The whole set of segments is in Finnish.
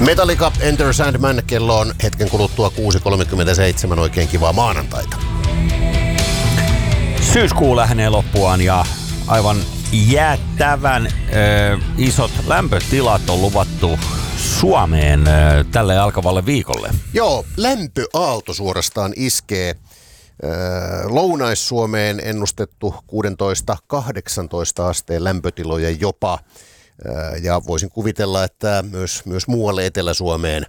Metallica Enter Sandman, kello on hetken kuluttua 6.37, oikein kivaa maanantaita. Syyskuu lähenee loppuaan ja aivan jäätävän isot lämpötilat on luvattu Suomeen tälle alkavalle viikolle. Joo, lämpöaalto suorastaan iskee. Lounais-Suomeen ennustettu 16-18 asteen lämpötiloja jopa. Ja voisin kuvitella, että myös muualle Etelä-Suomeen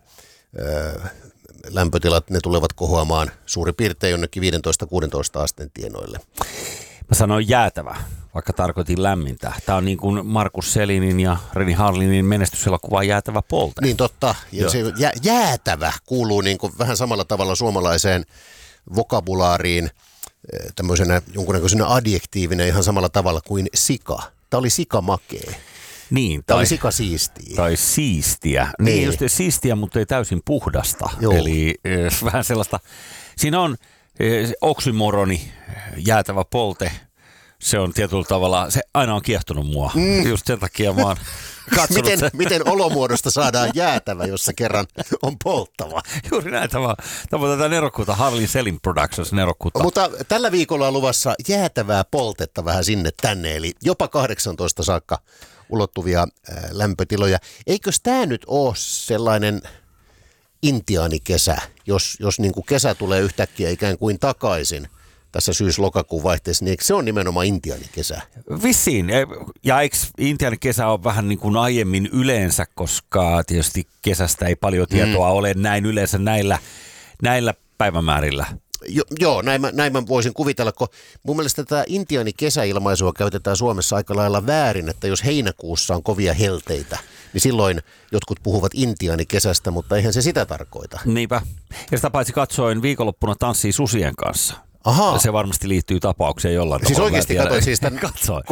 lämpötilat ne tulevat kohoamaan suurin piirtein jonnekin 15-16 asteen tienoille. Mä sanoin jäätävä, vaikka tarkoitin lämmintä. Tämä on niin kuin Markus Selinin ja Renny Harlinin menestyselokuva Jäätävä polte. Niin totta. Ja se jäätävä kuuluu niin kuin vähän samalla tavalla suomalaiseen vokabulaariin tämmöisenä jonkunnäköisenä adjektiivina ihan samalla tavalla kuin sika. Tämä oli sikamakee. Niin, tämä oli sikasiistiä. Tai siistiä. Niin, just siistiä, mutta ei täysin puhdasta. Joo. Eli vähän sellaista, siinä on oksymoroni, jäätävä polte. Se on tietyllä tavalla, se aina on kiehtonut mua. Just sen takia mä oon katsonut miten olomuodosta saadaan jäätävä, jos se kerran on polttava? Juuri näin, tämä on tätä nerokkuutta, Harley Selling Productions nerokkuutta. Mutta tällä viikolla on luvassa jäätävää poltetta vähän sinne tänne, eli jopa 18 saakka ulottuvia lämpötiloja. Eikös tämä nyt ole sellainen intiaanikesä, jos niin kuin kesä tulee yhtäkkiä ikään kuin takaisin tässä syys-lokakuun vaihteessa, niin eikö se on nimenomaan intiaanikesä? Vissiin. Ja eikö intiaanikesä ole vähän niin kuin aiemmin yleensä, koska tietysti kesästä ei paljon tietoa ole näin yleensä näillä päivämäärillä. Joo, näin mä voisin kuvitella, kun mun mielestä tätä intiaanikesäilmaisua käytetään Suomessa aika lailla väärin, että jos heinäkuussa on kovia helteitä, niin silloin jotkut puhuvat intiaanikesästä, mutta eihän se sitä tarkoita. Niinpä. Ja sitä paitsi katsoin viikonloppuna Tanssii susien kanssa. Ahaa. Se varmasti liittyy tapaukseen jollain tavalla. Siis oikeasti katsoit siis tämän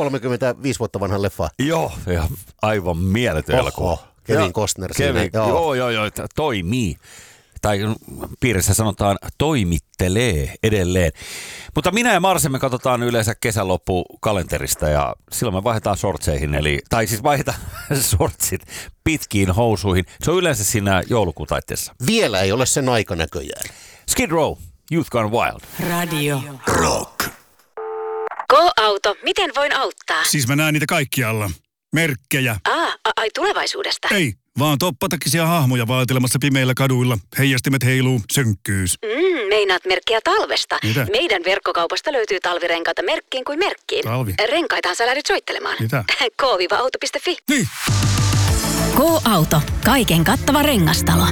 35 vuotta vanhan leffa? Joo, aivan mieletön elokuva. Kevin Costner siinä. Joo, toimii. Tai piirissä sanotaan toimittelee edelleen. Mutta minä ja Marse me katsotaan yleensä kesänloppukalenterista ja silloin me vaihdetaan shortseihin, tai siis vaihdetaan shortsit pitkiin housuihin. Se on yleensä siinä joulukuun taitteessa. Vielä ei ole sen aika näköjään. Skid Row, Youth Gone Wild. Radio Rock. Go-auto, miten voin auttaa? Siis mä näen niitä kaikkialla. Merkkejä. Ai tulevaisuudesta? Ei, vaan toppatakisia hahmoja vaatelemassa pimeillä kaduilla. Heijastimet heiluu, synkkyys. Meinaat merkkiä talvesta. Mitä? Meidän verkkokaupasta löytyy talvirenkaita merkkiin kuin merkkiin. Talvi? Renkaitahan sä lähdyt soittelemaan. Mitä? K-auto.fi. Niin. Go-auto. Kaiken kattava rengastalo.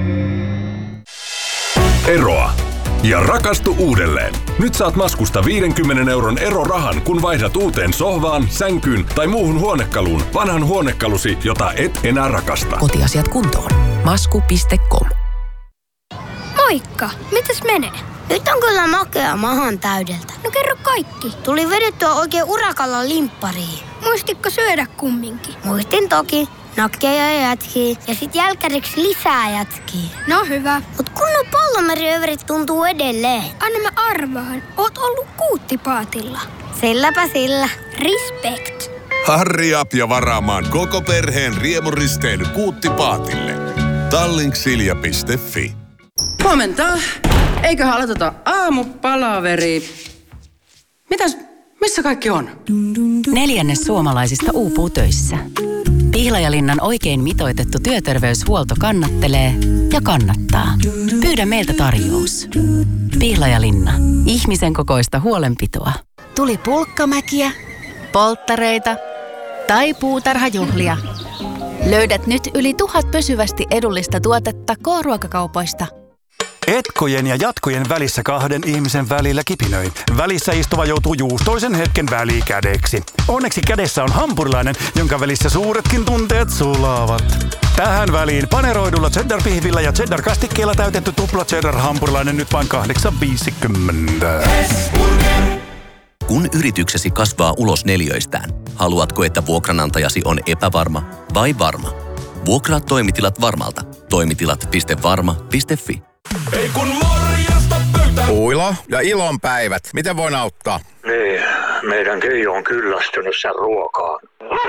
Eroa ja rakastu uudelleen. Nyt saat Maskusta 50 € erorahan, kun vaihdat uuteen sohvaan, sänkyyn tai muuhun huonekaluun vanhan huonekalusi, jota et enää rakasta. Kotiasiat kuntoon. Masku.com. Moikka! Mitäs menee? Nyt on kyllä makea mahan täydeltä. No kerro kaikki. Tuli vedettyä oikein urakalla limppariin. Muistitko syödä kumminkin? Muistin toki. Nakkeja ja jätkiä ja sit jälkäriksi lisää jätkiä. No hyvä. Mut kunnon pallomeriöverit tuntuu edelleen. Anna mä arvaan. Oot ollut Kuuttipaatilla. Silläpä sillä. Respect. Harri up ja varaamaan koko perheen riemuristeily Kuuttipaatille. Tallinksilja.fi. Huomenta. Eiköhän aloiteta aamupalaveri. Missä kaikki on? 1/4 suomalaisista uupuu töissä. Pihlajalinnan oikein mitoitettu työterveyshuolto kannattelee ja kannattaa. Pyydä meiltä tarjous. Pihlajalinna. Ihmisen kokoista huolenpitoa. Tuli pulkkamäkiä, polttareita tai puutarhajuhlia. Löydät nyt yli 1000 pysyvästi edullista tuotetta K-ruokakaupoista. Etkojen ja jatkojen välissä 2 ihmisen välillä kipinöi. Välissä istuva joutuu juustoisen hetken välikädeksi. Onneksi kädessä on hampurilainen, jonka välissä suuretkin tunteet sulavat. Tähän väliin paneroidulla cheddar-pihvillä ja cheddar-kastikkeella täytetty tupla cheddar-hampurilainen nyt vain 8,50. Kun yrityksesi kasvaa ulos neliöistään, haluatko, että vuokranantajasi on epävarma vai varma? Vuokraa toimitilat Varmalta. Toimitilat.varma.fi. Ei kun morjesta pöytään! Uilo ja ilon päivät. Miten voin auttaa? Niin, meidän Keijo on kyllästynyt sen ruokaan.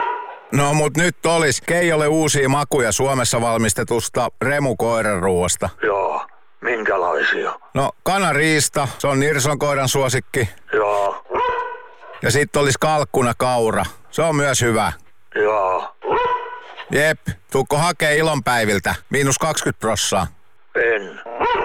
No mut nyt olis Keijolle uusia makuja Suomessa valmistetusta Remu koiranruoasta. Joo, minkälaisia? No kanariista, se on Nirson koiran suosikki. Joo. Ja sitten olis kalkkuna kaura, se on myös hyvä. Joo. Jep, tuukko hakee ilonpäiviltä, -20%. En.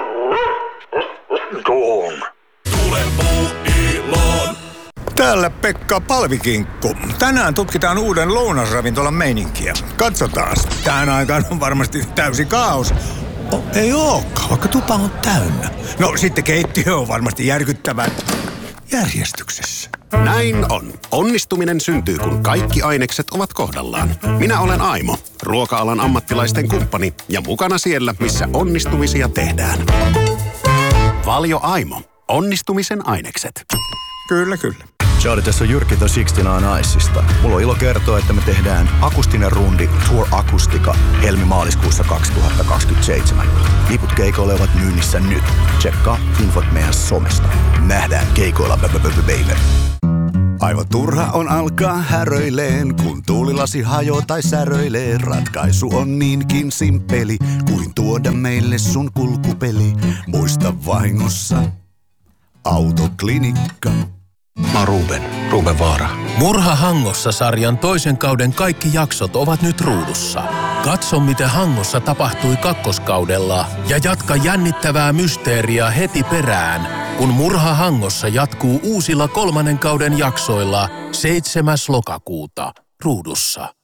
Tuun. Tule puu iloon. Täällä Pekka Palvikinkku. Tänään tutkitaan uuden lounasravintolan meininkiä. Katsotaan. Tähän aikaan on varmasti täysi kaos. Ei ookaan, vaikka tupa on täynnä. No sitten keittiö on varmasti järkyttävän järjestyksessä. Näin on. Onnistuminen syntyy, kun kaikki ainekset ovat kohdallaan. Minä olen Aimo, ruoka-alan ammattilaisten kumppani ja mukana siellä, missä onnistumisia tehdään. Valio Aimo. Onnistumisen ainekset. Kyllä, kyllä. Charlie, tässä on Jyrki The 69 Icesta. Mulla on ilo kertoa, että me tehdään akustinen rundi Tour Akustika helmi-maaliskuussa 2027. Liput keikoille ovat myynnissä nyt. Tsekkaa infot meidän somesta. Nähdään keikoilla, baby. Aivan turha on alkaa häröileen, kun tuulilasi hajoo tai säröilee. Ratkaisu on niinkin simppeli, kuin tuoda meille sun kulkupeli. Muista vahingossa Autoklinikka. Mä oon Ruben Vaara. Murha Hangossa -sarjan toisen kauden kaikki jaksot ovat nyt ruudussa. Katso, mitä Hangossa tapahtui kakkoskaudella ja jatka jännittävää mysteeriä heti perään, kun Murha Hangossa jatkuu uusilla 3. kauden jaksoilla 7. lokakuuta ruudussa.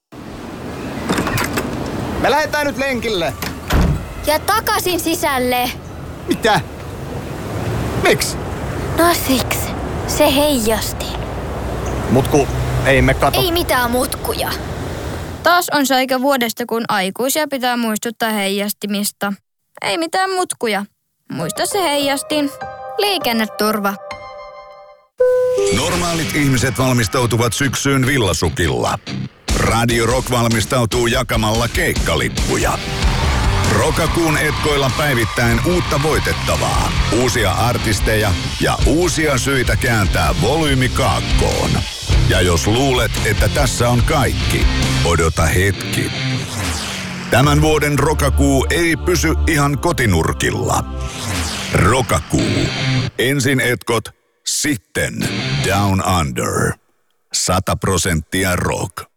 Me lähdetään nyt lenkille. Ja takaisin sisälle. Mitä? Miksi? No siksi. Se heijasti. Mutku, ei me kato. Ei mitään mutkuja. Taas on se aika vuodesta, kun aikuisia pitää muistuttaa heijastimista. Ei mitään mutkuja. Muista se heijastin. Liikenneturva. Normaalit ihmiset valmistautuvat syksyyn villasukilla. Radio Rock valmistautuu jakamalla keikkalippuja. Rokakuun etkoilla päivittäin uutta voitettavaa, uusia artisteja ja uusia syitä kääntää volyymi kaakkoon. Ja jos luulet, että tässä on kaikki, odota hetki. Tämän vuoden Rokakuu ei pysy ihan kotinurkilla. Rokakuu. Ensin etkot, sitten Down Under. 100% rock.